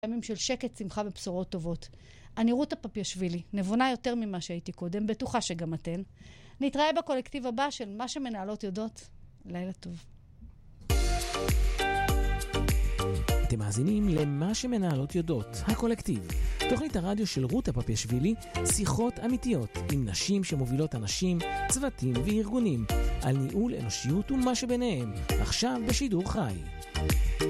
ימים של שקט, שמחה ובשורות טובות. אני רותה פפיאשווילי, נבונה יותר ממה שהייתי קודם, בטוחה שגם אתן. נתראה בקולקטיב הבא של מה שמנהלות יודעות. לילה טוב. אתם מאזינים למה שמנהלות יודעות, הקולקטיב. תוכנית הרדיו של רותה פפיאשווילי, שיחות אמיתיות עם נשים שמובילות אנשים, צוותים וארגונים, על ניהול אנושיות ומה שביניהם, עכשיו בשידור חי.